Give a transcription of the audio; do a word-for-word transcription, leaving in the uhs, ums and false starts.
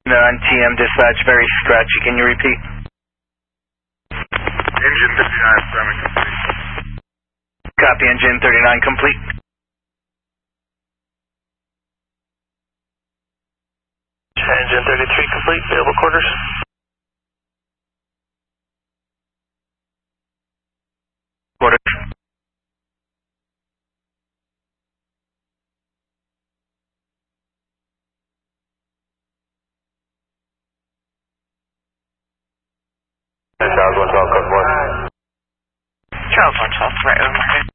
On T M dispatch, very scratchy. Can you repeat? Engine thirty-nine, primary complete. Copy, engine thirty-nine complete. Engine thirty-three complete, available quarters. Quarters. Charles one twelve, code one. Charles one twelve, right over.